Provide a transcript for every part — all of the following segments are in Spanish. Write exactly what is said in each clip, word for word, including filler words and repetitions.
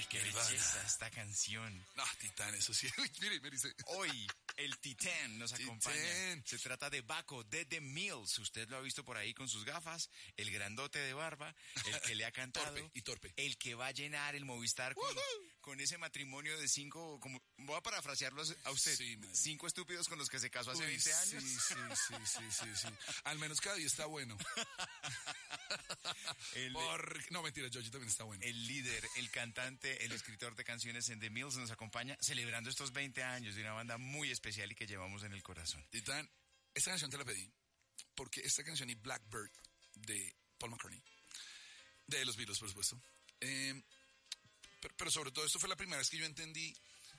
qué Nirvana. belleza esta canción. No, Titán, eso sí. Uy, mire, me dice. Hoy el Titán nos acompaña. Titán. Se trata de Baco de The Mills. Usted lo ha visto por ahí con sus gafas, el grandote de barba, el que le ha cantado. Torpe y torpe. El que va a llenar el Movistar con, con ese matrimonio de cinco, como, voy a parafrasearlo a usted, Sí, madre. cinco estúpidos con los que se casó hace Uy, veinte años. Sí, sí, sí, sí, sí, sí. Al menos cada día está bueno. El, Por... No, mentira, Georgie también está bueno. el líder, el cantante, el escritor de canciones en The Mills nos acompaña celebrando estos veinte años de una banda muy especial y que llevamos en el corazón. Titán, esta canción te la pedí porque esta canción y Blackbird de Paul McCartney, de los Beatles, por supuesto. Eh, pero, pero sobre todo esto fue la primera vez que yo entendí,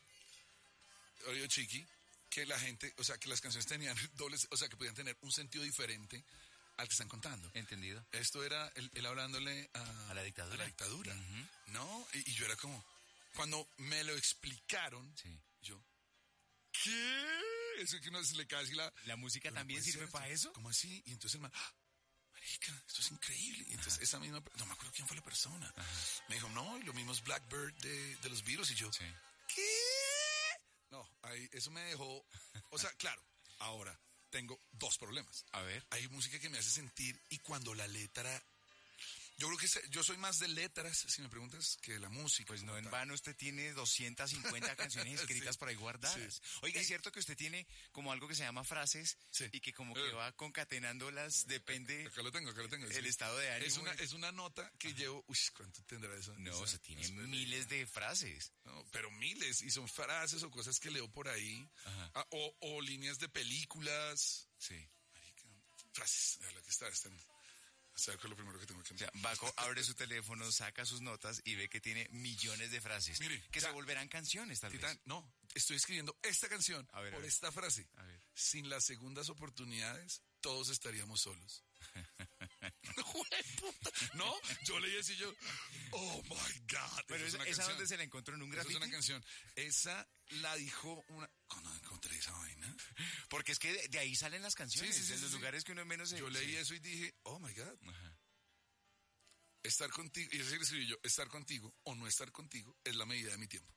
oye, Chiqui, que la gente, o sea, que las canciones tenían dobles, o sea, que podían tener un sentido diferente al que están contando. ¿Entendido? Esto era él, él hablándole a, A la dictadura. a la dictadura, Uh-huh. ¿no? Y, y yo era como, cuando me lo explicaron, Sí. yo, ¿qué? Eso que uno se le cae así la... ¿La música Pero no también puede sirve ser, para eso? ¿Cómo así? Y entonces el man, ¡ah! Marica, esto es increíble. Y entonces esa misma, no me acuerdo quién fue la persona. Ajá. Me dijo, no, y lo mismo es Blackbird de, de los Beatles. Y yo, Sí. ¿qué? No, ahí, eso me dejó, o sea, claro, ahora tengo dos problemas. A ver. Hay música que me hace sentir y cuando la letra... Yo creo que se- yo soy más de letras, si me preguntas, que de la música. Pues como no en tal. vano usted tiene doscientas cincuenta canciones escritas Sí. por ahí guardadas. Sí. Oiga, Y- es cierto que usted tiene como algo que se llama frases Sí. y que como que Eh. va concatenándolas, depende Acá lo tengo, acá lo tengo. el estado de ánimo. Es una, y- es una nota que llevo... Uy, ¿cuánto tendrá eso? No, Esa- o sea, tiene espera. miles de frases. No, pero miles, y son frases o cosas que leo por ahí, Ajá. ah, o, o líneas de películas. Sí. Marica, frases, a la que está, están. O sea, que es lo primero que tengo que O sea, Baco abre su teléfono, saca sus notas y ve que tiene millones de frases. Mire, que ya- se volverán canciones, tal Titán, vez. no, estoy escribiendo esta canción A ver, a por ver. esta frase. A ver. Sin las segundas oportunidades, todos estaríamos solos. ¡Jueputa! No, yo leí así yo, oh my God. Pero Eso esa, es una esa canción. donde se la encontró en un Esa es graffiti. una canción. Esa la dijo una... ¿Cuándo encontré esa vaina? Porque es que de, de ahí salen las canciones, Sí, sí, sí, en los sí, sí. lugares que uno menos se... Yo leí sí. eso y dije, oh my God. Ajá. Estar contigo, y así le escribí yo, estar contigo o no estar contigo es la medida de mi tiempo.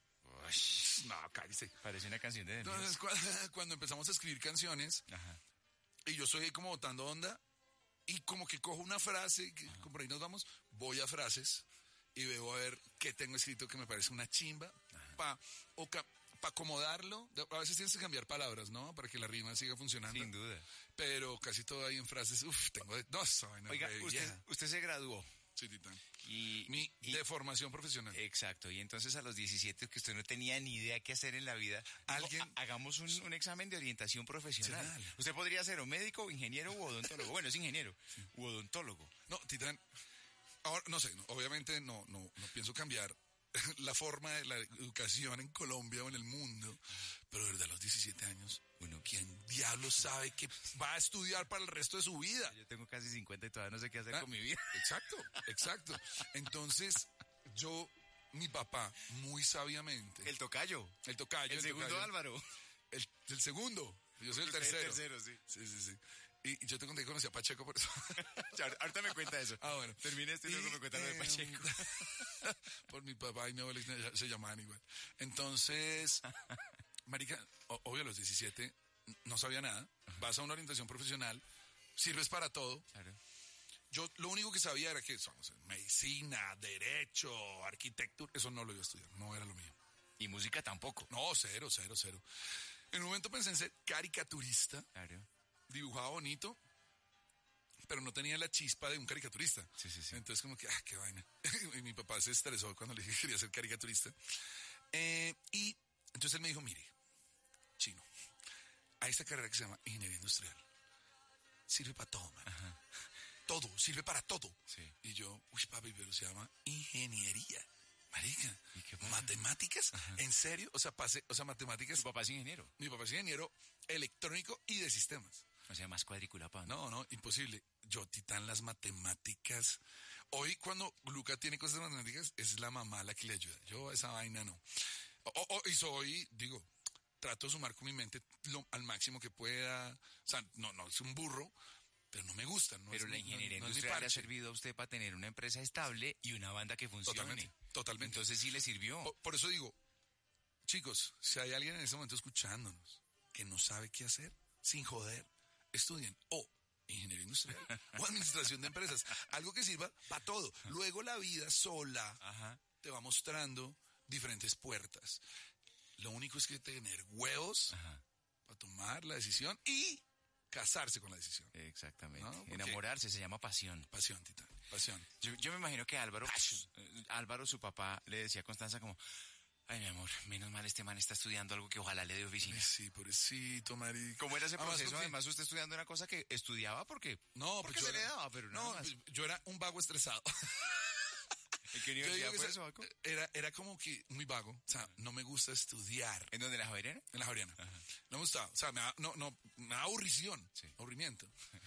Ush, No, cállese. parece una canción de The Mills. Entonces, cu- cuando empezamos a escribir canciones, Ajá. y yo estoy ahí como botando onda, y como que cojo una frase, que como por ahí nos vamos, voy a frases, y veo a ver qué tengo escrito que me parece una chimba, para o ca- pa acomodarlo. A veces tienes que cambiar palabras, ¿no? Para que la rima siga funcionando. Sin duda. Pero casi todo ahí en frases, uff, tengo de... No, esa vaina Oiga, re usted, vieja. usted se graduó. Sí, Titán. Y, Mi y- de formación profesional. Exacto, y entonces a los diecisiete, que usted no tenía ni idea qué hacer en la vida, Alguien- dijo, "Ha- hagamos un, un examen de orientación profesional. Profesional. Usted podría ser o médico, o ingeniero u odontólogo. Bueno, es ingeniero, u odontólogo. No, Titán, ahora, no sé, no, obviamente no, no, no pienso cambiar la forma de la educación en Colombia o en el mundo, pero desde los diecisiete años, Bueno, ¿quién diablos sabe que va a estudiar para el resto de su vida? yo tengo casi cincuenta y todavía no sé qué hacer Ah, con mi vida. Exacto, exacto. Entonces, yo, mi papá, muy sabiamente, El tocayo. el tocayo, El segundo tocayo, Álvaro. El, el segundo, yo soy el Usted es el tercero. tercero, sí. Sí, sí, sí. Y yo te conté que conocí a Pacheco por eso. Ya, ahorita me cuenta eso. Ah, bueno. Termine esto y luego me cuenta lo de eh, Pacheco. por mi papá y mi abuela se llamaban igual. Entonces, marica, o- obvio a los diecisiete no sabía nada. Vas a una orientación profesional, sirves para todo. Claro. Yo lo único que sabía era que somos medicina, derecho, arquitectura, eso no lo iba a estudiar, no era lo mío. Y música tampoco. No, cero, cero, cero. En un momento pensé en ser caricaturista, Claro. dibujaba bonito, pero no tenía la chispa de un caricaturista. Sí, sí, sí. Entonces como que, ah, qué vaina. Y mi papá se estresó cuando le dije que quería ser caricaturista. Eh, y entonces él me dijo, mire, chino, a esta carrera que se llama ingeniería industrial, sirve para todo, man. Ajá. Todo, sirve para todo. Sí. Y yo, uy, papi, pero se llama ingeniería. Marica, ¿Y qué pasa? ¿matemáticas? Ajá. ¿En serio? O sea, pasé, o sea, matemáticas. Su papá es ingeniero. Mi papá es ingeniero electrónico y de sistemas. O sea, más cuadriculapa. No, no, imposible. Yo, Titán, las matemáticas. Hoy, cuando Luca tiene cosas de matemáticas, es la mamá la que le ayuda. Yo, esa vaina no. O, o- y soy, digo, trato de sumar con mi mente lo, al máximo que pueda. O sea, no, no, es un burro, pero no me gustan. No pero es, la no- ingeniería no es mi industrial le ha parche. servido a usted para tener una empresa estable y una banda que funcione. Totalmente, totalmente. Entonces sí le sirvió. Por, por eso digo, chicos, si hay alguien en este momento escuchándonos que no sabe qué hacer, sin joder, estudien o ingeniería industrial o administración de empresas, algo que sirva para todo. Luego la vida sola Ajá. te va mostrando diferentes puertas. Lo único es que tener huevos Ajá. para tomar la decisión y casarse con la decisión. Exactamente. No, porque- Enamorarse se llama pasión. Pasión, tita, pasión. Yo, yo me imagino que Álvaro, Passion. eh, Álvaro, su papá, le decía a Constanza como, ay, mi amor, menos mal este man está estudiando algo que ojalá le dé oficina. Ay, sí, pobrecito, marica. ¿Cómo era ese Además, proceso? porque- Además, usted estudiando una cosa que estudiaba porque, No, porque pues yo se le era- daba, pero nada No, más. pues yo era un vago estresado. ¿En qué Yo universidad digo que fue esa- eso, Paco? era, era como que muy vago. O sea, no me gusta estudiar ¿En dónde, la Javeriana? en la Javeriana. No me gustaba. O sea, me da, no, no, me da aburrición, Sí. aburrimiento.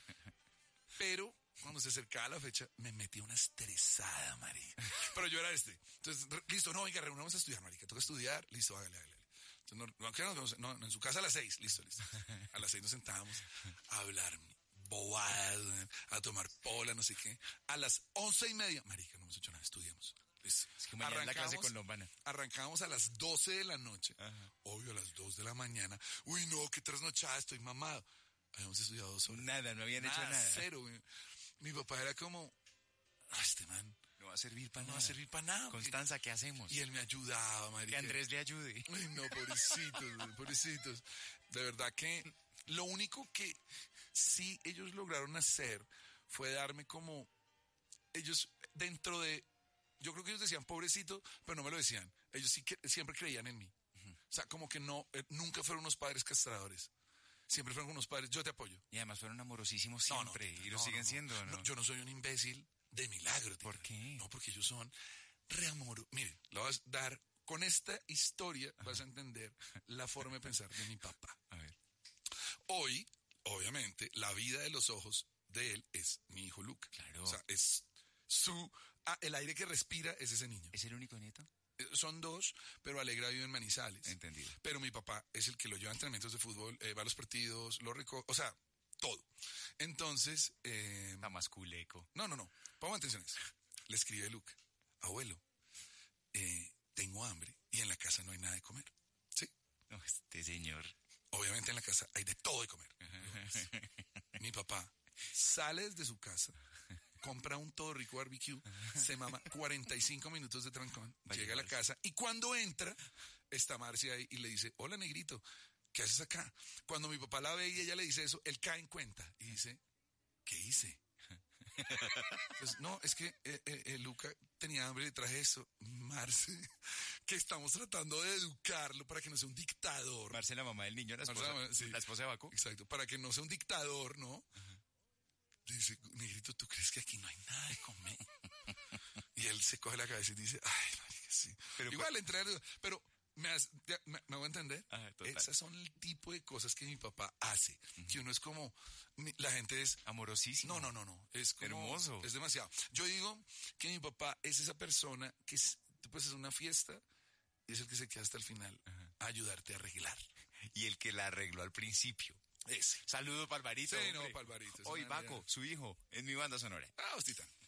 Pero cuando se acercaba la fecha, me metí una estresada, marica. Pero yo era este. Entonces, re- listo, no, oiga, reunamos a estudiar, marica. Toca estudiar, listo, hágale, hágale. Entonces, no, no, ¿qué nos vemos? No, no, en su casa a las seis, listo, listo. A las seis nos sentábamos a hablar bobadas, a tomar pola, no sé qué. A las once y media, marica, no hemos hecho nada, estudiamos. Listo. Es que mañana es la clase Arrancamos- con Lombana. Arrancamos a las doce de la noche. Ajá. Obvio, a las dos de la mañana. Uy, no, qué trasnochada, estoy mamado. Habíamos estudiado dos horas. Nada, no habían hecho Nada, nada. cero, güey. Mi papá era como, "Ah, este man No va a servir para no nada. va a servir para nada. porque-". Constanza, ¿qué hacemos? Y él me ayudaba, Que marica. Andrés le ayude. Ay, no, pobrecitos, güey, pobrecitos. De verdad que lo único que sí ellos lograron hacer fue darme como, ellos dentro de, yo creo que ellos decían pobrecito, pero no me lo decían. Ellos sí que siempre creían en mí. O sea, como que no, eh, nunca fueron unos padres castradores. Siempre fueron unos padres, yo te apoyo. Y además fueron amorosísimos No, no, siempre. tita, y lo no, siguen no, no. siendo, ¿no? No, yo no soy un imbécil de milagro, tita. ¿Por qué? No, porque ellos son reamor. Mire, le vas a dar, con esta historia vas a entender la forma de pensar de mi papá. A ver. Hoy, obviamente, la vida de los ojos de él es mi hijo Luca. Claro. O sea, es su... Ah, el aire que respira es ese niño. ¿Es el único nieto? Eh, Son dos, pero Alegra vive en Manizales. Entendido. Pero mi papá es el que lo lleva a entrenamientos de fútbol, eh, va a los partidos, lo recoge, o sea, todo. Entonces, eh, Está más culeco. no, no, no, pongan atención a eso. Le escribe Luca, abuelo, eh, tengo hambre y en la casa no hay nada de comer. Sí, No, este señor. obviamente en la casa hay de todo de comer. Mi papá sale de su casa, compra un todo rico barbecue, se mama cuarenta y cinco minutos de trancón, Vaya, llega a la Marcia. casa y cuando entra, está Marcia ahí y le dice, hola negrito, ¿qué haces acá? Cuando mi papá la ve y ella le dice eso, él cae en cuenta y dice, ¿qué hice? Pues, no, es que eh, eh, eh, Luca tenía hambre y le traje eso. Marce, que estamos tratando de educarlo para que no sea un dictador. Marcela, mamá del niño, la esposa, Marcela, sí. la esposa de Baco. Exacto, para que no sea un dictador, ¿no? Dice, negrito, ¿tú crees que aquí no hay nada de comer? Y él se coge la cabeza y dice, ay, marica, sí. Pero Igual entrar, pero me, has- ya, me, me voy a entender. Ajá, total. Esas son el tipo de cosas que mi papá hace. Que uno es como, mi- la gente es, Amorosísimo. no, no, no, no. Es como, Hermoso. Es demasiado. Yo digo que mi papá es esa persona que es, tú puedes hacer una fiesta y es el que se queda hasta el final a ayudarte a arreglar. Y el que la arregló al principio. Ese. Saludo para Alvarito. Sí, no, hombre. pa' Alvarito, es Hoy una Baco, idea. su hijo, en mi banda sonora. Ah, hostita.